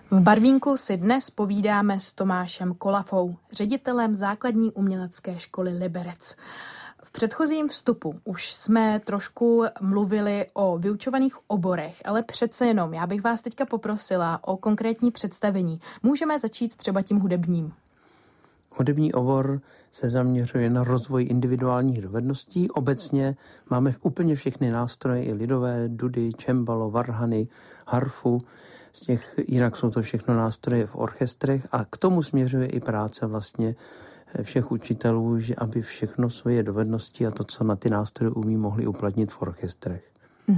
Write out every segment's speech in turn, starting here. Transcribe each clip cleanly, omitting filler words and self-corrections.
V Barvínku si dnes povídáme s Tomášem Kolafou, ředitelem základní umělecké školy Liberec. V předchozím vstupu už jsme trošku mluvili o vyučovaných oborech, ale přece jenom já bych vás teďka poprosila o konkrétní představení. Můžeme začít třeba tím hudebním. Hudební obor se zaměřuje na rozvoj individuálních dovedností. Obecně máme úplně všechny nástroje, i lidové, dudy, čembalo, varhany, harfu. Jinak jsou to všechno nástroje v orchestrech a k tomu směřuje i práce vlastně všech učitelů, že aby všechno svoje dovednosti a to, co na ty nástroje umí, mohli uplatnit v orchestrech.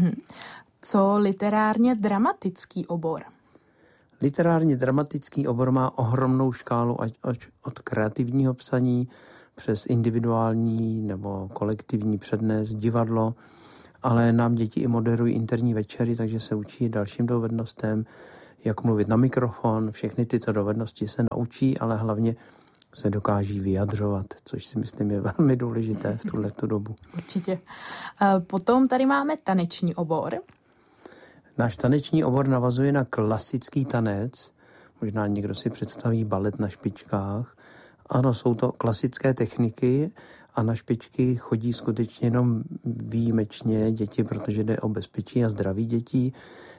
Co literárně dramatický obor? Literárně dramatický obor má ohromnou škálu ať od kreativního psaní přes individuální nebo kolektivní přednes, divadlo, ale nám děti i moderují interní večery, takže se učí dalším dovednostem, jak mluvit na mikrofon. Všechny tyto dovednosti se naučí, ale hlavně se dokáží vyjadřovat, což si myslím je velmi důležité v tuhletu dobu. Určitě. Potom tady máme taneční obor. Náš taneční obor navazuje na klasický tanec. Možná někdo si představí balet na špičkách. Ano, jsou to klasické techniky a na špičky chodí skutečně jenom výjimečně děti, protože jde o bezpečí a zdraví dětí.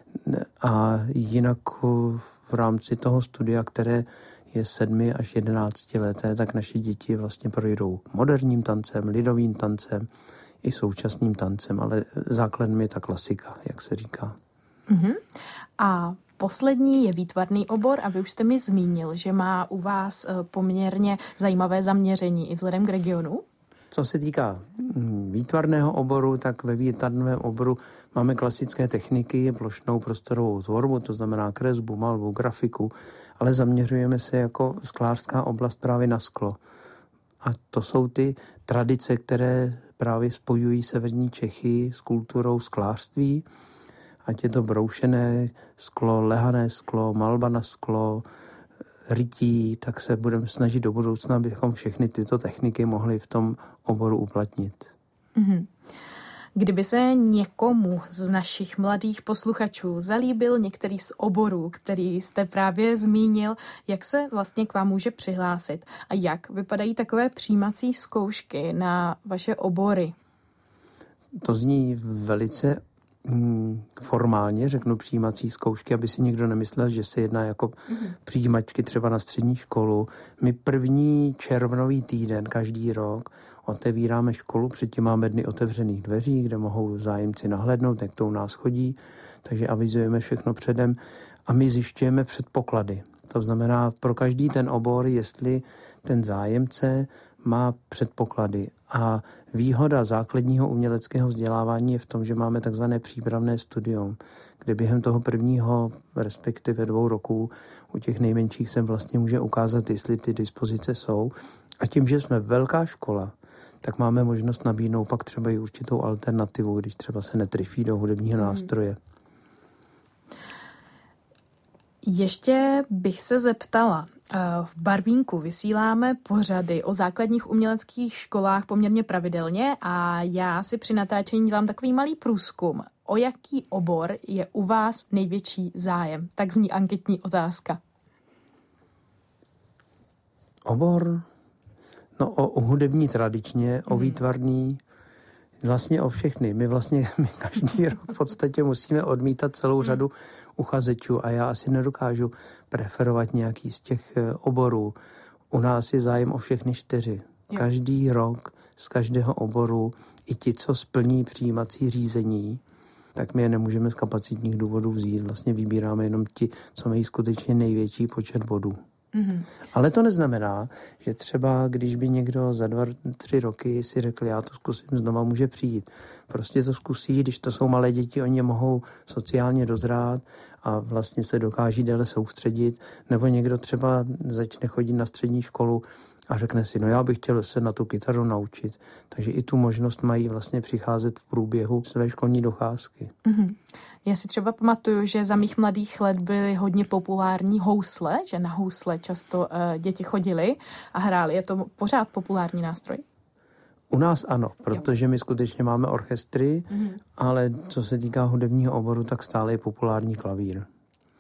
A jinak v rámci toho studia, které je 7 až 11 leté, tak naše děti vlastně projdou moderním tancem, lidovým tancem i současným tancem, ale základem je ta klasika, jak se říká. A poslední je výtvarný obor a vy už jste mi zmínil, že má u vás poměrně zajímavé zaměření i vzhledem k regionu. Co se týká výtvarného oboru, tak ve výtvarném oboru máme klasické techniky, plošnou prostorovou tvorbu, to znamená kresbu, malbu, grafiku, ale zaměřujeme se jako sklářská oblast právě na sklo. A to jsou ty tradice, které právě spojují severní Čechy s kulturou sklářství, ať je to broušené sklo, lehané sklo, malba na sklo, rytí, tak se budeme snažit do budoucna, abychom všechny tyto techniky mohli v tom oboru uplatnit. Kdyby se někomu z našich mladých posluchačů zalíbil některý z oborů, který jste právě zmínil, jak se vlastně k vám může přihlásit a jak vypadají takové přijímací zkoušky na vaše obory? To zní velice formálně, řeknu přijímací zkoušky, aby si někdo nemyslel, že se jedná jako přijímačky třeba na střední školu. My první červnový týden každý rok otevíráme školu, předtím máme dny otevřených dveří, kde mohou zájemci nahlédnout, jak to u nás chodí, takže avizujeme všechno předem a my zjišťujeme předpoklady. To znamená pro každý ten obor, jestli ten zájemce má předpoklady. A výhoda základního uměleckého vzdělávání je v tom, že máme takzvané přípravné studium, kde během toho prvního, respektive 2 roků, u těch nejmenších se vlastně může ukázat, jestli ty dispozice jsou. A tím, že jsme velká škola, tak máme možnost nabídnout pak třeba i určitou alternativu, když třeba se netrefí do hudebního nástroje. Ještě bych se zeptala, v Barvínku vysíláme pořady o základních uměleckých školách poměrně pravidelně a já si při natáčení dělám takový malý průzkum. O jaký obor je u vás největší zájem? Tak zní anketní otázka. Obor? No o hudební tradičně, o výtvarný, vlastně o všechny. My každý rok v podstatě musíme odmítat celou řadu uchazečů a já asi nedokážu preferovat nějaký z těch oborů. U nás je zájem o všechny 4. Každý rok z každého oboru, i ti, co splní přijímací řízení, tak my je nemůžeme z kapacitních důvodů vzít. Vlastně vybíráme jenom ti, co mají skutečně největší počet bodů. Ale to neznamená, že třeba když by někdo za 2-3 roky si řekl, já to zkusím znova, může přijít. Prostě to zkusí, když to jsou malé děti, oni mohou sociálně dozrát a vlastně se dokáží déle soustředit, nebo někdo třeba začne chodit na střední školu a řekne si, no já bych chtěl se na tu kytaru naučit. Takže i tu možnost mají vlastně přicházet v průběhu své školní docházky. Já si třeba pamatuju, že za mých mladých let byly hodně populární housle, že na housle často děti chodily a hrály. Je to pořád populární nástroj? U nás ano, protože my skutečně máme orchestry, ale co se týká hudebního oboru, tak stále je populární klavír.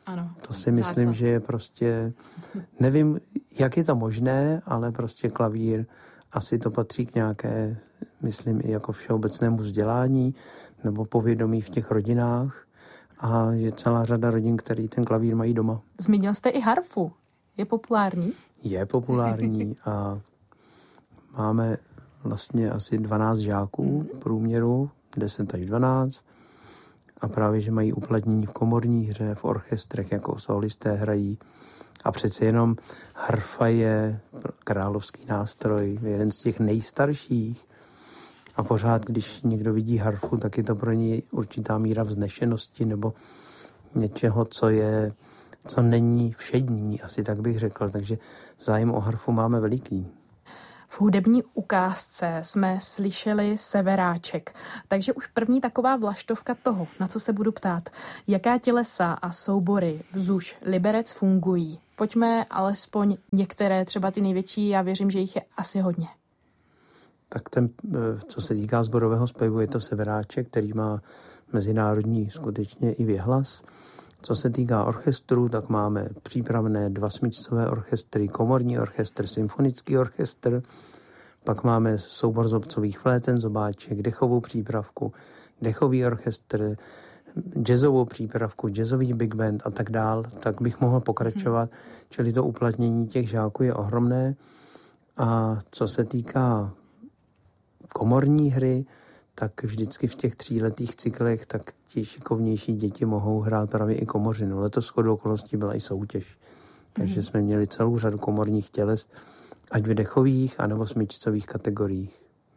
Ano. To si myslím, že je prostě, nevím, jak je to možné, ale prostě klavír, asi to patří k nějaké, myslím, i jako všeobecnému vzdělání nebo povědomí v těch rodinách a je celá řada rodin, který ten klavír mají doma. Zmínil jste i harfu. Je populární? Je populární a máme vlastně asi 12 žáků v průměru, 10 až 12 a právě, že mají uplatnění v komorní hře, v orchestrech, jako solisté hrají. A přece jenom harfa je královský nástroj, jeden z těch nejstarších. A pořád, když někdo vidí harfu, tak je to pro něj určitá míra vznešenosti nebo něčeho, co není všední, asi tak bych řekl. Takže zájem o harfu máme veliký. V hudební ukázce jsme slyšeli Severáček, takže už první taková vlaštovka toho, na co se budu ptát. Jaká tělesa a soubory VZUŠ Liberec fungují? Pojďme alespoň některé, třeba ty největší, já věřím, že jich je asi hodně. Tak co se týká sborového zpěvu, je to Severáček, který má mezinárodní skutečně i věhlas. Co se týká orchestru, tak máme přípravné 2 smyčcové orchestry, komorní orchestr, symfonický orchestr, pak máme soubor zobcových fléten, zobáček, dechovou přípravku, dechový orchestr, jazzovou přípravku, jazzový big band a tak dál, tak bych mohl pokračovat. Čili to uplatnění těch žáků je ohromné. A co se týká komorní hry, tak vždycky v těch 3letých cyklech tak ti šikovnější děti mohou hrát právě i komořinu. Letos shodou okolností byla i soutěž. Takže jsme měli celou řadu komorních těles, ať v dechových, anebo smyčcových kategoriích.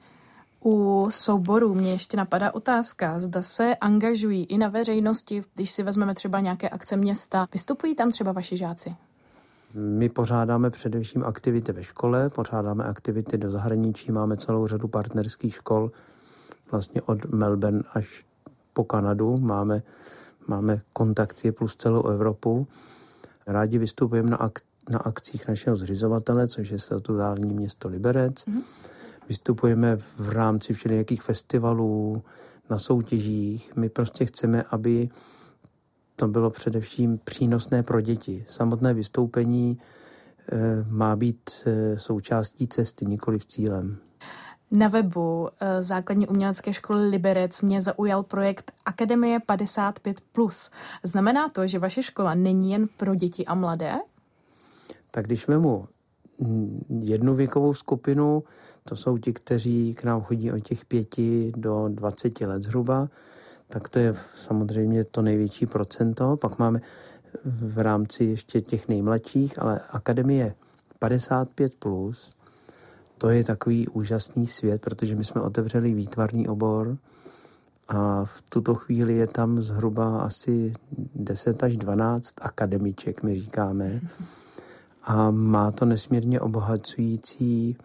U souborů mě ještě napadá otázka, zda se angažují i na veřejnosti, když si vezmeme třeba nějaké akce města. Vystupují tam třeba vaši žáci? My pořádáme především aktivity ve škole, pořádáme aktivity do zahraničí, máme celou řadu partnerských škol, vlastně od Melbourne až po Kanadu, máme kontakty plus celou Evropu. Rádi vystupujeme na akcích našeho zřizovatele, což je statutární město Liberec. Vystupujeme v rámci všelijakých festivalů, na soutěžích. My prostě chceme, aby to bylo především přínosné pro děti. Samotné vystoupení má být součástí cesty, nikoliv cílem. Na webu Základní umělecké školy Liberec mě zaujal projekt Akademie 55+. Znamená to, že vaše škola není jen pro děti a mladé? Tak když vemu jednu věkovou skupinu, to jsou ti, kteří k nám chodí od těch 5 do 20 let zhruba, tak to je samozřejmě to největší procento. Pak máme v rámci ještě těch nejmladších, ale Akademie 55+, to je takový úžasný svět, protože my jsme otevřeli výtvarný obor a v tuto chvíli je tam zhruba asi 10 až 12 akademiček, my říkáme. A má to nesmírně obohacující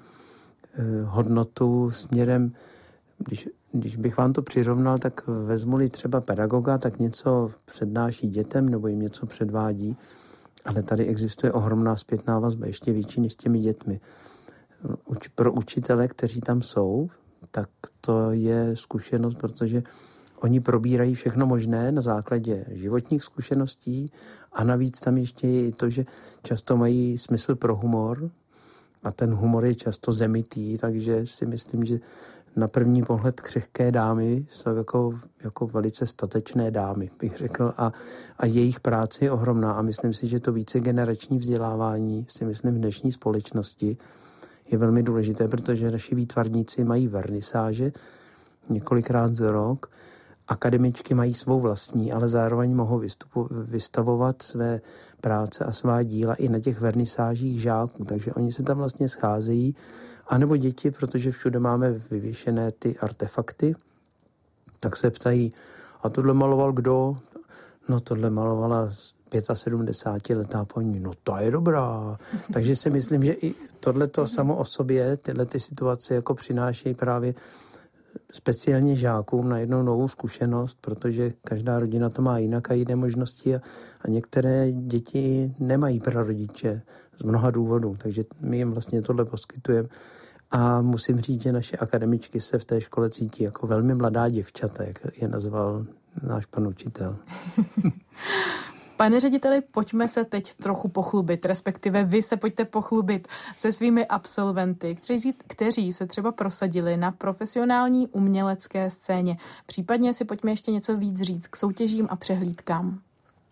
hodnotu směrem, když bych vám to přirovnal, tak vezmu-li třeba pedagoga, tak něco přednáší dětem nebo jim něco předvádí, ale tady existuje ohromná zpětná vazba, ještě větší než s těmi dětmi. Pro učitele, kteří tam jsou, tak to je zkušenost, protože oni probírají všechno možné na základě životních zkušeností a navíc tam ještě je i to, že často mají smysl pro humor a ten humor je často zemitý, takže si myslím, že na první pohled křehké dámy jsou jako velice statečné dámy, bych řekl, a jejich práce je ohromná a myslím si, že to vícegenerační vzdělávání, si myslím, v dnešní společnosti je velmi důležité, protože naši výtvarníci mají vernisáže několikrát za rok, akademičky mají svou vlastní, ale zároveň mohou vystavovat své práce a svá díla i na těch vernisážích žáků, takže oni se tam vlastně scházejí, anebo děti, protože všude máme vyvěšené ty artefakty, tak se ptají, a tohle maloval kdo? No tohle malovala 75letá paní, no to je dobrá. Takže si myslím, že i tohleto samo o sobě, tyhle ty situace jako přinášejí právě speciálně žákům na jednou novou zkušenost, protože každá rodina to má jinak a jiné možnosti a některé děti nemají prarodiče z mnoha důvodů, takže my jim vlastně tohle poskytujeme. A musím říct, že naše akademičky se v té škole cítí jako velmi mladá děvčata, jak je nazval náš pan učitel. Pane řediteli, pojďme se teď trochu pochlubit, respektive vy se pojďte pochlubit se svými absolventy, kteří se třeba prosadili na profesionální umělecké scéně. Případně si pojďme ještě něco víc říct k soutěžím a přehlídkám.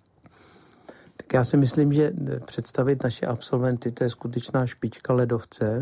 Tak já si myslím, že představit naše absolventy, to je skutečná špička ledovce,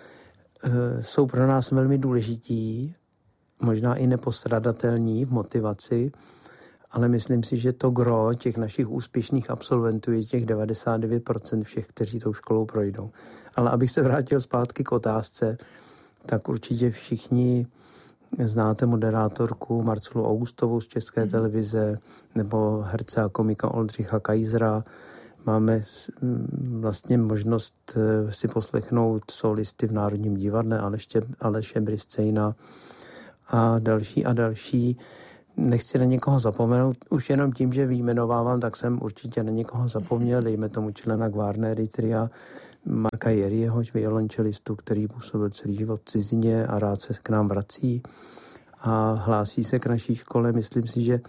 jsou pro nás velmi důležití, možná i nepostradatelní v motivaci, ale myslím si, že to gro těch našich úspěšných absolventů je těch 99% všech, kteří tou školou projdou. Ale abych se vrátil zpátky k otázce, tak určitě všichni znáte moderátorku Marcelu Augustovou z České televize nebo herce a komika Oldřicha Kajzra. Máme vlastně možnost si poslechnout solisty v Národním divadle Aleše Bryscejna a další. Nechci na někoho zapomenout, už jenom tím, že vyjmenovávám, tak jsem určitě na někoho zapomněl, dejme tomu člena Gvarnery tria Marka Jerryho, violončelistu, který působil celý život v cizině a rád se k nám vrací a hlásí se k naší škole. Myslím si, že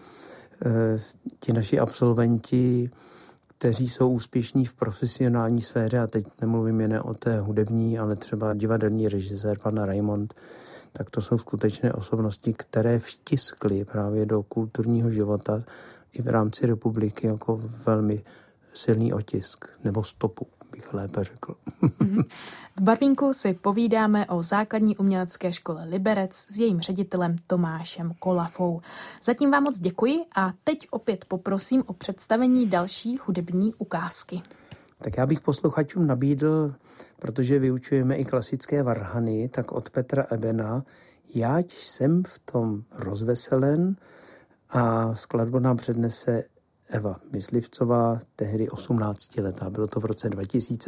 ti naši absolventi, kteří jsou úspěšní v profesionální sféře, a teď nemluvím jen o té hudební, ale třeba divadelní režisér pan Raimond, tak to jsou skutečné osobnosti, které vtiskly právě do kulturního života i v rámci republiky jako velmi silný otisk, nebo stopu, bych lépe řekl. V Barvínku si povídáme o základní umělecké škole Liberec s jejím ředitelem Tomášem Kolafou. Zatím vám moc děkuji a teď opět poprosím o představení další hudební ukázky. Tak já bych posluchačům nabídl, protože vyučujeme i klasické varhany, tak od Petra Ebena Jáť jsem v tom rozveselen a skladbu nám přednese Eva Myslivcová, tehdy 18letá. Bylo to v roce 2000.